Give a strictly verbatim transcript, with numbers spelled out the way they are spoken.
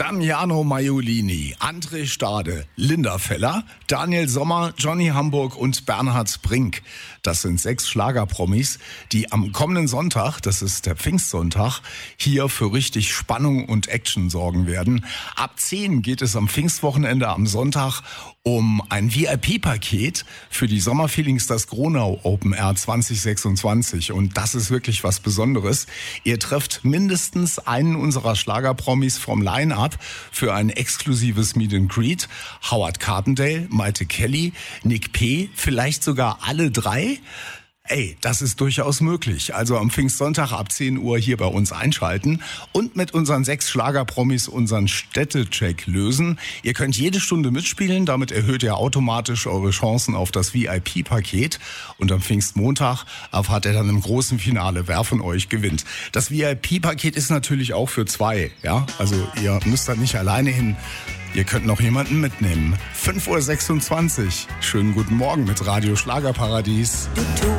Damiano Maiolini, André Stade, Linda Feller, Daniel Sommer, Johnny Hamburg und Bernhard Brink. Das sind sechs Schlagerpromis, die am kommenden Sonntag, das ist der Pfingstsonntag, hier für richtig Spannung und Action sorgen werden. Ab zehn geht es am Pfingstwochenende am Sonntag um ein V I P-Paket für die Sommerfeelings das Gronau Open Air zwanzig sechsundzwanzig. Und das ist wirklich was Besonderes. Ihr trefft mindestens einen unserer Schlagerpromis vom Line-Up für ein exklusives Meet and Greet. Howard Carpendale, Maite Kelly, Nick P., vielleicht sogar alle drei. Ey, das ist durchaus möglich. Also am Pfingstsonntag ab zehn Uhr hier bei uns einschalten und mit unseren sechs Schlagerpromis unseren Städtecheck lösen. Ihr könnt jede Stunde mitspielen, damit erhöht ihr automatisch eure Chancen auf das V I P-Paket. Und am Pfingstmontag erfahrt ihr dann im großen Finale, wer von euch gewinnt. Das V I P-Paket ist natürlich auch für zwei, ja? Also ihr müsst da nicht alleine hin. Ihr könnt noch jemanden mitnehmen. fünf Uhr sechsundzwanzig. Schönen guten Morgen mit Radio Schlagerparadies. Du